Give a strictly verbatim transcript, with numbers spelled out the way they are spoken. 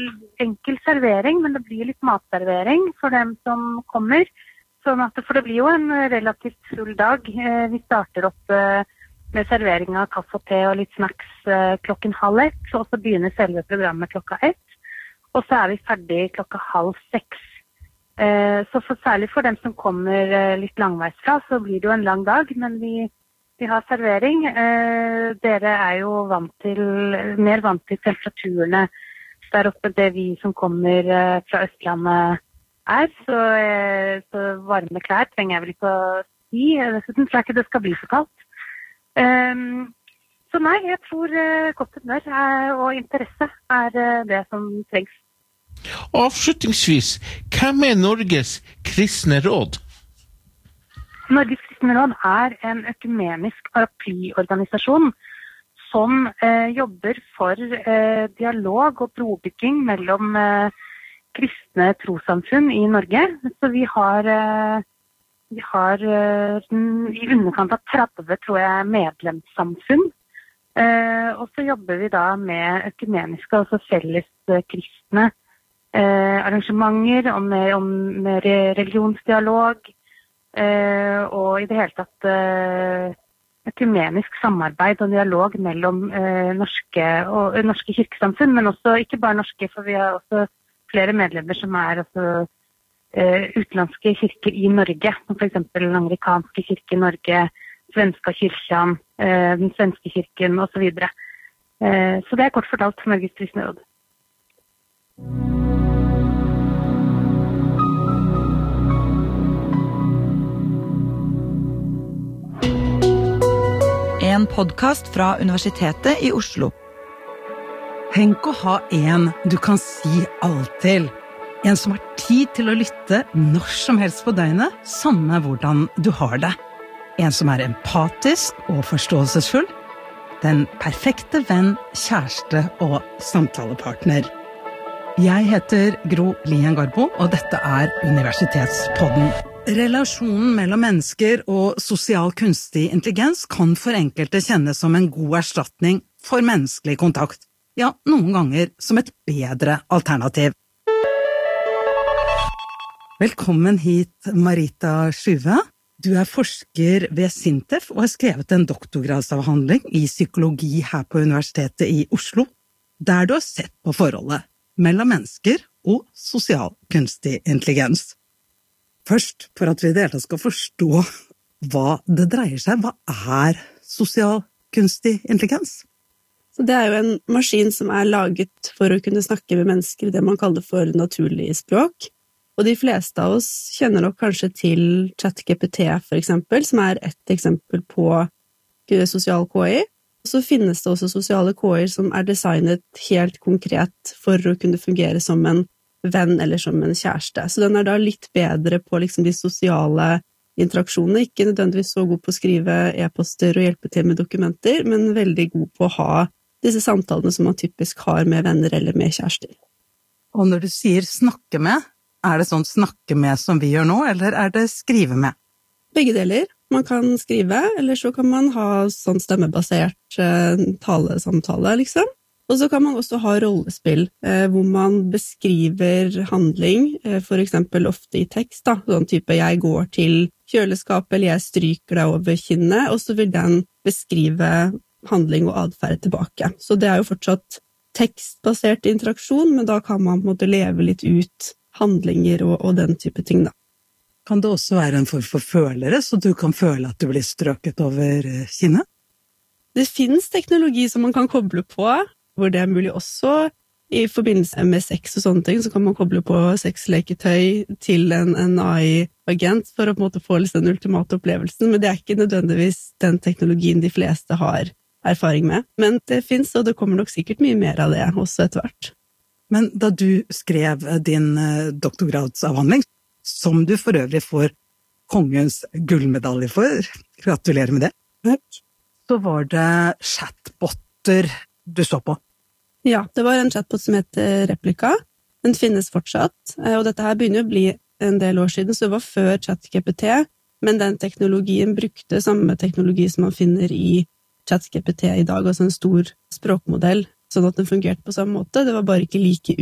enkel servering, men det blir litt matservering for dem som kommer. Sånn at, for det blir jo en relativt full dag. Vi starter opp med servering av kaffe og te og litt snacks klokken halv ett, og så begynner selve programmet klokka ett. Og så er vi ferdig klokka halv seks. Så for, særlig for dem som kommer litt langveisfra, så blir det jo en lang dag, men vi, vi har servering. Dere er jo vant til, mer vant til temperaturene der oppe, det vi som kommer fra Østlandet er. Så, så varme klær trenger jeg vel ikke å si. Dessuten tror jeg ikke det skal bli så kaldt. Så nei, jeg tror godt humør og interesse er det som trengs. Avslutningsvis, hvem er Norges kristne råd? Norges kristne råd er en økumenisk paraplyorganisasjon som eh, jobber for eh, dialog og brobygging mellom eh, kristne trossamfunn i Norge. Så vi har, eh, vi har eh, i underkant av tretti, tror jeg, medlemssamfunn. Eh, og så jobber vi da med økumeniske, altså felles eh, kristne Eh, arrangementer om, om mer religionsdialog eh, og i det hele tatt eh, økumenisk samarbeid og dialog mellom eh, norske, og, norske kirkesamfunn, men også ikke bare norske, for vi har også flere medlemmer som er også, eh, utenlandske kirker i Norge, som for eksempel den amerikanske kirke i Norge, svenska kyrkjan, eh, den svenske kirken og så videre. Eh, så det er kort fortalt Norges kristne råd. En podcast fra Universitetet i Oslo. Tenk å ha en du kan si alt til. En som har tid til å lytte når som helst på døgnet, samme hvordan du har det. En som er empatisk og forståelsesfull. Den perfekte venn, kjæreste og samtalepartner. Jeg heter Gro Lien Garbo, og dette er Universitetspodden. Relasjonen mellom mennesker og sosial kunstig intelligens kan for enkelte kjennes som en god erstatning for menneskelig kontakt. Ja, noen ganger som et bedre alternativ. Velkommen hit, Marita Sjuve. Du er forsker ved SINTEF og har skrevet en doktorgradsavhandling i psykologi her på Universitetet i Oslo, der du har sett på forholdet mellom mennesker og sosial kunstig intelligens. Først, for at vi i det hele tatt skal forstå hva det dreier seg, hva er sosial kunstig intelligens? Så det er jo en maskin som er laget for å kunne snakke med mennesker, det man kaller for naturlig språk. Og de fleste av oss kjenner nok kanskje til ChatGPT for eksempel, som er et eksempel på sosial K I. Så finnes det også sosiale K I-er som er designet helt konkret for å kunne fungere som en venn eller som en kjæreste. Så den er da litt bedre på liksom de sosiale interaksjonene, ikke nødvendigvis så god på å skrive e-poster og hjelpe til med dokumenter, men veldig god på å ha disse samtalene som man typisk har med venner eller med kjærester. Og når du sier snakke med, er det sånn snakke med som vi gjør nå, eller er det skrive med? Begge deler. Man kan skrive, eller så kan man ha sånn stemmebasert eh, talesamtale, liksom. Og så kan man også ha rollespill, eh, hvor man beskriver handling, eh, for eksempel ofte i tekst, da, sånn type jeg går til kjøleskapet, eller jeg stryker deg over kinnet, og så vil den beskrive handling og adferd tilbake. Så det er jo fortsatt tekstbasert interaksjon, men da kan man på en måte leve litt ut handlinger og, og den type ting, da. Kan det også være en form for følere, så du kan føle at du blir strøket over kinnet? Det finnes teknologi som man kan koble på, hvor det er mulig også. I forbindelse med sex og sånne ting, så kan man koble på sexleketøy til en, en A I-agent for å på en måte få den ultimate opplevelsen, men det er ikke nødvendigvis den teknologien de fleste har erfaring med. Men det finnes, og det kommer nok sikkert mye mer av det også etter hvert. Men da du skrev din doktorgradsavhandling, som du for øvrig får kongens gullmedalje for, gratulerer med det, så var det chatbotter du så på. Ja, det var en chatbot som heter Replika. Den finnes fortsatt, og dette her begynner å bli en del år siden, så det var før ChatGPT, men den teknologien brukte samme teknologi som man finner i ChatGPT i dag, altså en stor språkmodell, sånn at den fungerte på samme måte. Det var bare ikke like